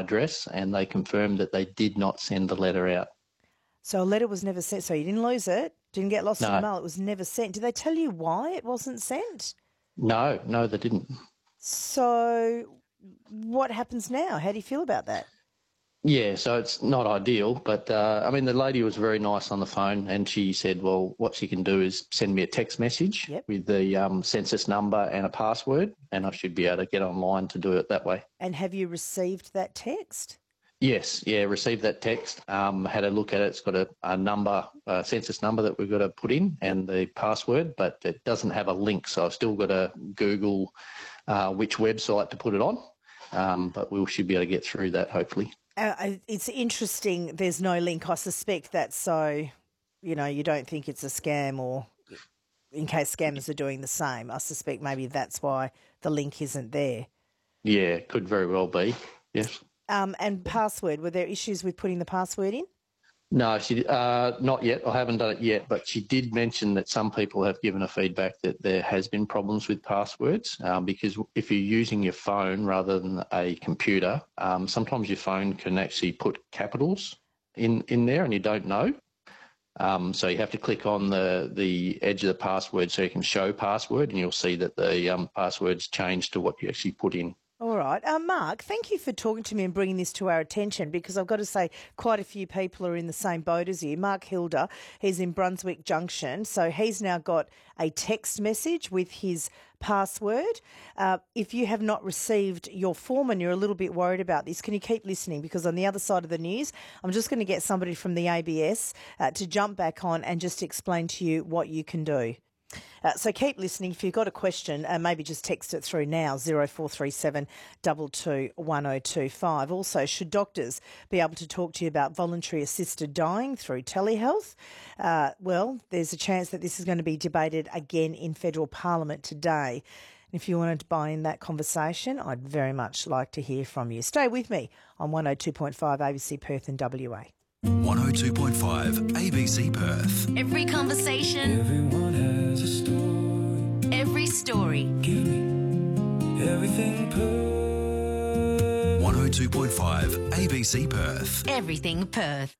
address, and they confirmed that they did not send the letter out. So a letter was never sent. So you didn't lose it, didn't get lost in the No. mail. It was never sent. Did they tell you why it wasn't sent? No, they didn't. So what happens now? How do you feel about that? Yeah, so it's not ideal, but I mean, the lady was very nice on the phone, and she said, well, what she can do is send me a text message with the census number and a password, and I should be able to get online to do it that way. And have you received that text? Yes, received that text, had a look at it. It's got a number, a census number that we've got to put in and the password, but it doesn't have a link, so I've still got to Google which website to put it on, but we should be able to get through that, hopefully. It's interesting there's no link. I suspect that's so, you don't think it's a scam, or in case scammers are doing the same. I suspect maybe that's why the link isn't there. Yeah, could very well be, yes. And password, were there issues with putting the password in? No, she not yet. I haven't done it yet, but she did mention that some people have given her feedback that there has been problems with passwords because if you're using your phone rather than a computer, sometimes your phone can actually put capitals in there and you don't know. So you have to click on the edge of the password so you can show password, and you'll see that the password's changed to what you actually put in. All right. Mark, thank you for talking to me and bringing this to our attention, because I've got to say quite a few people are in the same boat as you. Mark Hilder, he's in Brunswick Junction, so he's now got a text message with his password. If you have not received your form and you're a little bit worried about this, can you keep listening? Because on the other side of the news, I'm just going to get somebody from the ABS to jump back on and just explain to you what you can do. So keep listening. If you've got a question, maybe just text it through now, 0437 22 1025. Also, should doctors be able to talk to you about voluntary assisted dying through telehealth? Well, there's a chance that this is going to be debated again in federal parliament today. And if you wanted to buy in that conversation, I'd very much like to hear from you. Stay with me on 102.5 ABC Perth and WA. 102.5 ABC Perth. Every conversation. Everyone has a story. Every story. Give me everything Perth. 102.5 ABC Perth. Everything Perth.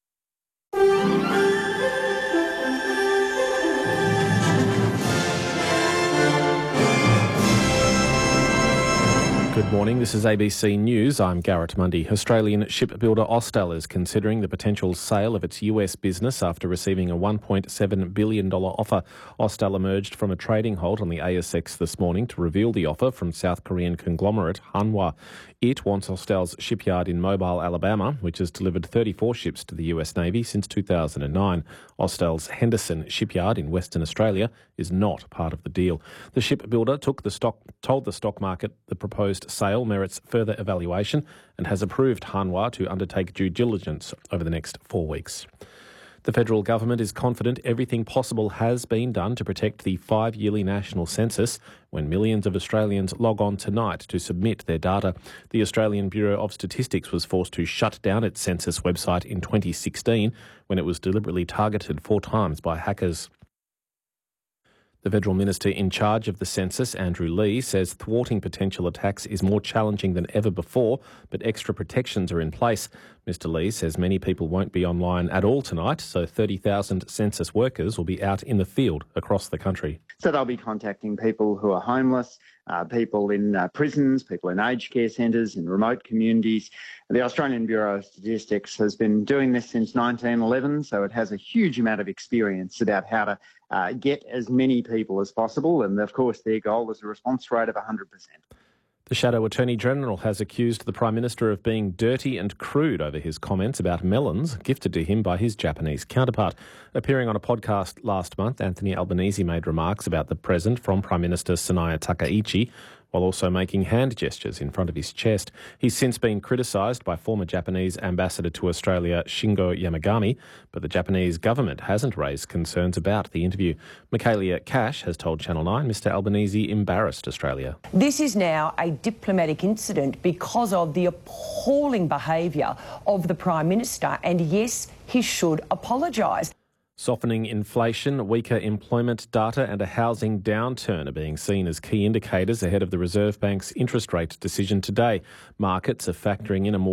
Good morning, this is ABC News. I'm Garrett Mundy. Australian shipbuilder Austal is considering the potential sale of its US business after receiving a $1.7 billion offer. Austal emerged from a trading halt on the ASX this morning to reveal the offer from South Korean conglomerate Hanwha. It wants Austal's shipyard in Mobile, Alabama, which has delivered 34 ships to the US Navy since 2009. Austal's Henderson shipyard in Western Australia is not part of the deal. The shipbuilder told the stock market the proposed sale merits further evaluation and has approved Hanwha to undertake due diligence over the next 4 weeks. The federal government is confident everything possible has been done to protect the 5-yearly national census when millions of Australians log on tonight to submit their data. The Australian Bureau of Statistics was forced to shut down its census website in 2016 when it was deliberately targeted 4 times by hackers. The federal minister in charge of the census, Andrew Leigh, says thwarting potential attacks is more challenging than ever before, but extra protections are in place. Mr. Leigh says many people won't be online at all tonight, so 30,000 census workers will be out in the field across the country. So they'll be contacting people who are homeless, people in prisons, people in aged care centres, in remote communities. The Australian Bureau of Statistics has been doing this since 1911, so it has a huge amount of experience about how to get as many people as possible. And, of course, their goal is a response rate of 100%. The Shadow Attorney General has accused the Prime Minister of being dirty and crude over his comments about melons gifted to him by his Japanese counterpart. Appearing on a podcast last month, Anthony Albanese made remarks about the present from Prime Minister Sanaya Takaichi, while also making hand gestures in front of his chest. He's since been criticised by former Japanese Ambassador to Australia Shingo Yamagami, but the Japanese government hasn't raised concerns about the interview. Michaelia Cash has told Channel 9 Mr Albanese embarrassed Australia. This is now a diplomatic incident because of the appalling behaviour of the Prime Minister, and yes, he should apologise. Softening inflation, weaker employment data and a housing downturn are being seen as key indicators ahead of the Reserve Bank's interest rate decision today. Markets are factoring in a more